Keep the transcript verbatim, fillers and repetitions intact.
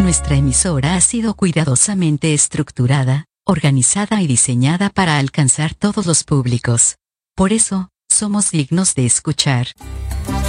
nuestra emisora ha sido cuidadosamente estructurada, organizada y diseñada para alcanzar todos los públicos. Por eso, somos dignos de escuchar.